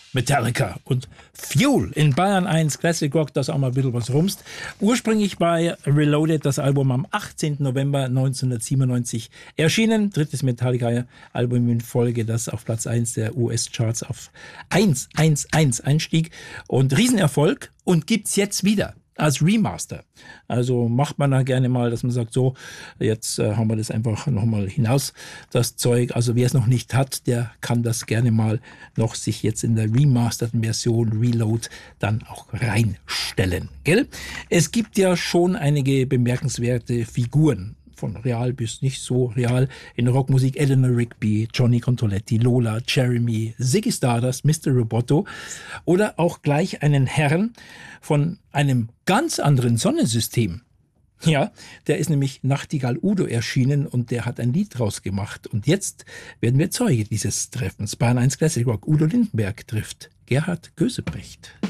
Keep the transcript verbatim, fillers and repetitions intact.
Metallica und Fuel in Bayern eins Classic Rock, das auch mal ein bisschen was rumst. Ursprünglich bei Reloaded, das Album am achtzehnten November neunzehnhundertsiebenundneunzig erschienen. Drittes Metallica-Album in Folge, das auf Platz eins der U S-Charts auf eins eins eins einstieg. Und Riesenerfolg und gibt's jetzt wieder. Als Remaster. Also macht man da gerne mal, dass man sagt, so, jetzt äh, haben wir das einfach nochmal hinaus, das Zeug. Also wer es noch nicht hat, der kann das gerne mal noch sich jetzt in der remasterten Version Reload dann auch reinstellen. Gell? Es gibt ja schon einige bemerkenswerte Figuren. Von real bis nicht so real. In der Rockmusik Eleanor Rigby, Johnny Contoletti, Lola, Jeremy, Ziggy Stardust, Mister Roboto oder auch gleich einen Herrn von einem ganz anderen Sonnensystem. Ja, der ist nämlich Nachtigall Udo erschienen und der hat ein Lied draus gemacht. Und jetzt werden wir Zeuge dieses Treffens. Bayern eins Classic Rock. Udo Lindenberg trifft Gerhard Gösebrecht.